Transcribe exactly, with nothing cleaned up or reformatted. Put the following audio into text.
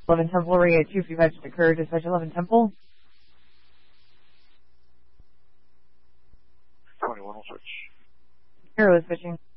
eleven Temple, Ray at two fifty-five to occur, dispatch eleven Temple. twenty-one will switch. Arrow is switching.